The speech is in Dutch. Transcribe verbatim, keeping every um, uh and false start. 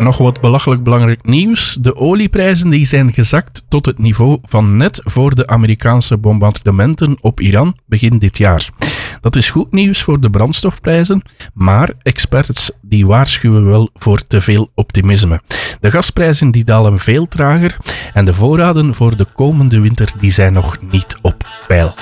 Nog wat belachelijk belangrijk nieuws. De olieprijzen die zijn gezakt tot het niveau van net voor de Amerikaanse bombardementen op Iran begin dit jaar. Dat is goed nieuws voor de brandstofprijzen, maar experts die waarschuwen wel voor te veel optimisme. De gasprijzen die dalen veel trager en de voorraden voor de komende winter die zijn nog niet op peil.